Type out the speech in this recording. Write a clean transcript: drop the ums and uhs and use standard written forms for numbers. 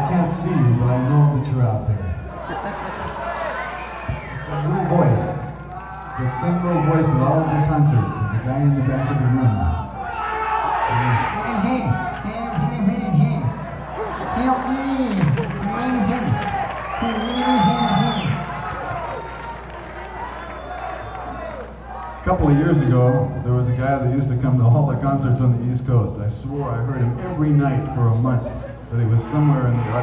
can't see you, but I know that you're out there. It's that little voice. That same little voice at all of the concerts, and the guy in the back of the room. Help me! A couple of years ago, there was a guy that used to come to all the concerts on the East Coast. I swore I heard him every night for a month, but he was somewhere in the audience.